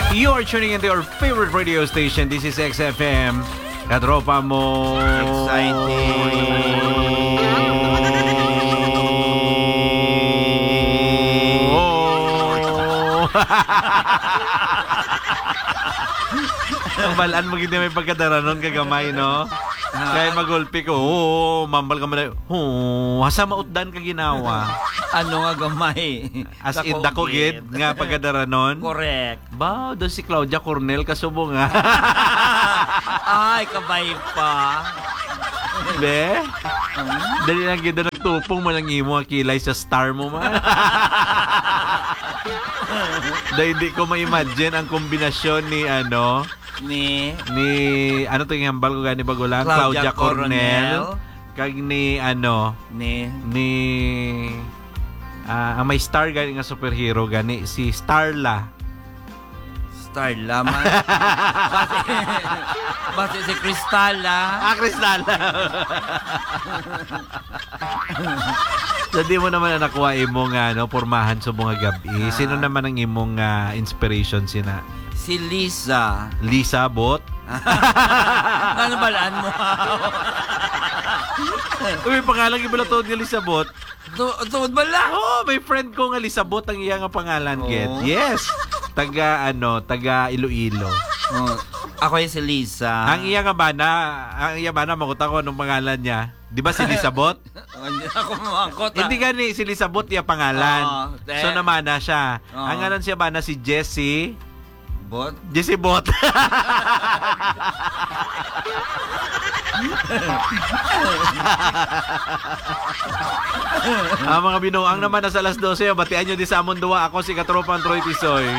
You're tuning into your favorite radio station. This is XFM. Katropa mo. Exciting. Ang balaan mo gindi may pagkadaranon kagamay, no? Kaya magulpi ko, mambal ka man. Hasa mautdan ka ginawa. Ano nga gamay? As in dako gid nga pagkadaranon. Correct. Ba, doon si Claudia Cornel kasubo nga. Ay, kabay pa. Be? Dali lang gid nagtupong mo lang imo kilay sa star mo man. Dahil hindi ko ma-imagine ang kombinasyon ni ni ano to yung hambal ko gani bago lang Claudia Cornel kag ni ang may star gani nga superhero gani si Starla man. Basta si Cristala. Cristala. So di mo naman nakuha imong pormahan sa mga gabi. Sino naman ang imong inspiration sina? Si Lisa. Lisa Bot? Ano balaan mo? Uy, pangalan ibala to ni Lisa Bot. Tuod bala? Oh, may friend ko nga Lisa Bot ang iya nga pangalan get. Yes. Taga Iloilo. Ako yung si Lisa. Ang iya bana makuta ko anong pangalan niya. Di ba si Lisa Bot? Ako mangkot. Hindi gani si Lisa Bot iya pangalan. So naman na siya. Ang ngalan siya bana si Jessie Bot? Jessie Bot. Mga binuang naman na sa alas 12, batian nyo di sa amon duwa. Ako si Katropang Troy Tisoy.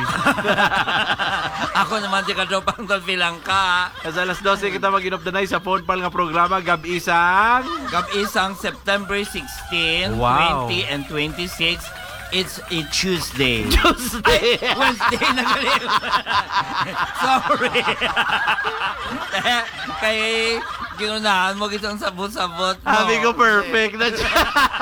Ako naman si Katropang Tolfilangka. Sa alas 12 kita mag-inopdanay sa phone pal nga programa Gab-isang September 16, wow. 20 and 26. It's a Tuesday. Wednesday na galing. Sorry. Kaya ginunahan mo isang sabot-sabot mo. Sabi ko perfect na siya.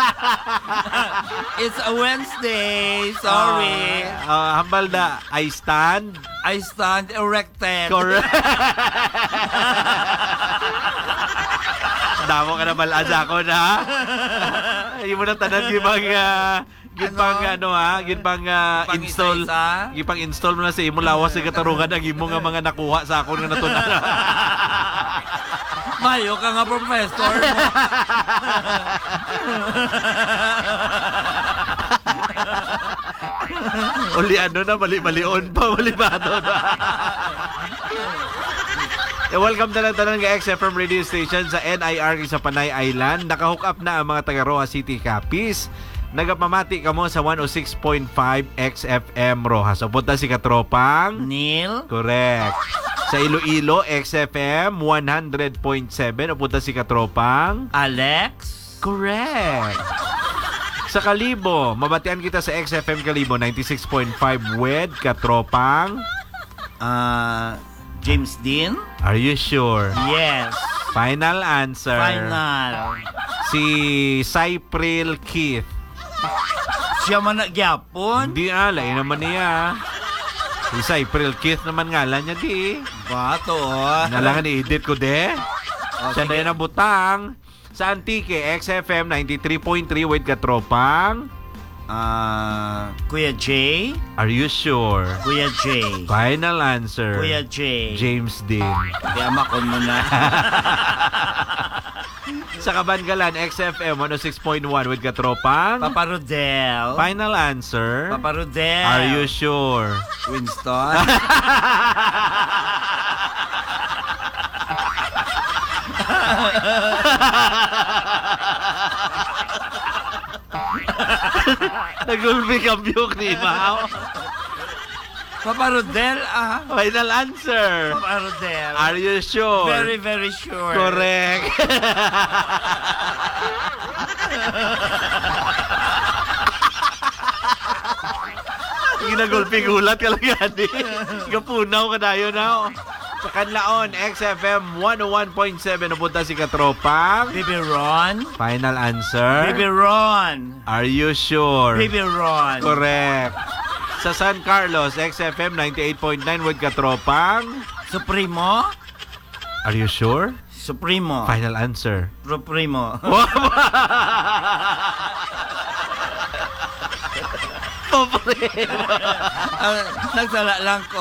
It's a Wednesday. Sorry. Hambal na, I stand erected. Correct. Damo ka na malaan ako na. Hindi mo na tanan install mo na sa imo lawas sa katarungan ang imo nga mga nakuha sa akon nga natunan. Mayo ka nga professor mo. Uli mali-malion pa, mali-bato na. Welcome na lang tanan nga XFM radio station sa NIR sa Panay Island. Naka-hook up na ang mga taga Roa City Capiz. Nagapamati ka mo sa 106.5 XFM Roja. So punta si Katropang Neil. Correct. Sa Iloilo XFM 100.7 o punta si Katropang Alex. Correct. Sa Kalibo, mabatian kita sa XFM Kalibo 96.5 with Katropang James Dean. Are you sure? Yes. Final answer. Final. Si Cypril Keith. Siya man nagyapon. Hindi alay naman niya. Si Cypril Keith naman ngalan niya di. Bato. Nalangan i-edit ko de. Siya na yun ang butang. Sa Antique, XFM 93.3 with Katropang Kuya J. Are you sure? Kuya J. Final answer. Kuya J. James Dean. Kaya makon mo na. Sa Kabangalan, XFM 106.1 with Katropang Papa Rodel. Final answer. Papa Rodel. Are you sure? Winston. Nagulpi kambyok ni Mao. Papa Rodel, Final answer. Papa Rodel. Are you sure? Very, very sure. Correct. Ginagulpi gulat ka lang gani. Kapunaw ka dayo na. Sa Kanlaon, XFM 101.7 napunta si Katropang Baby Ron. Final answer. Baby Ron. Are you sure? Baby Ron. Correct. Sa San Carlos, XFM 98.9 with katropang. Supremo? Are you sure? Supremo. Final answer. Supremo. Nagsala lang ko.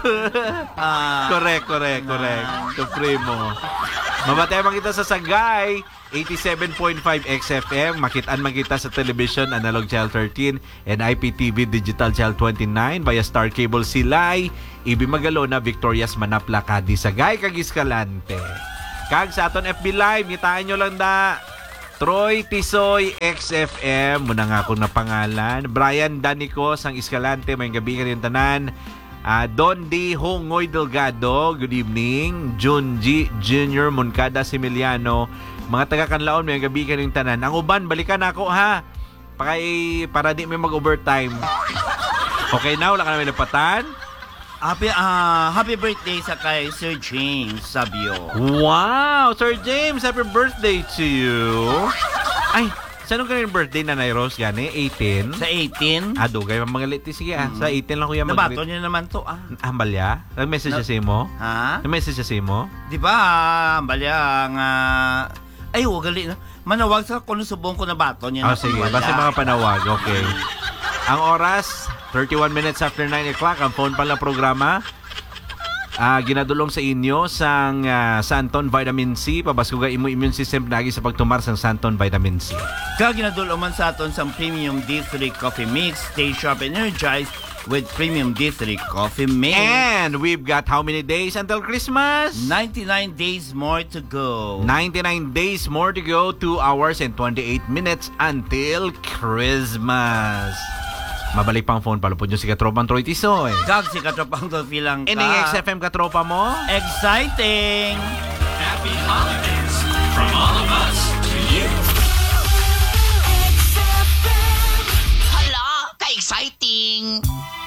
Correct. Supremo. Mamatay man kita sa Sagay, 87.5 XFM. Makitaan man kita sa television, Analog Channel 13 and IPTV Digital Channel 29 via Star Cable Silay, Ibi Magalona, Victorias Manapla, Cadi, Sagay, kag Escalante. Kag sa aton FB Live, ngitaan nyo lang da Troy Tisoy XFM, muna nga akong napangalan. Brian Danico sang Escalante, may gabi ka rin tanan. Don D. Hongoy Delgado, good evening. Junji Jr. Moncada Similiano, mga taga-Kanlaon, may gabi ka rin tanan. Ang uban, balikan ako ha. Para di may mag-overtime. Okay na, wala ka na may lapatan. Happy birthday sa kay Sir James Sabio. Wow! Sir James, happy birthday to you. Ay, saan ka rin birthday na Rose? Gani? 18? Sa 18? Dugay, mga liti. Sige sa 18 lang kuya Nabato niya naman to Ambalya? Nag-message siya mo? Ha? Nag-message siya mo? Di ba, Ambalya, nga... Ay, gali na. Manawag sa kung subong ko na bato niya. Sige. Basta mga panawag. Okay. Ang oras, 31 minutes after 9 o'clock. Ang phone pala programa. Ginadulong sa inyo sang Santon Vitamin C. Pabaskuga imo immune system lagi sa pagtumar sang Santon Vitamin C. Ginadulong sa aton sang Premium D3 Coffee Mix. Stay sharp and energized with Premium D3 Coffee Mix. And we've got how many days until Christmas? 99 days more to go. 99 days more to go. 2 hours and 28 minutes until Christmas. Mabalik pang phone palupod nyo si Katropang Troy Tisoy. Si Katropang Dolphy lang ka. Ining XFM Katropa mo? Exciting! Happy holidays from all of us to you. Hala, ka-exciting!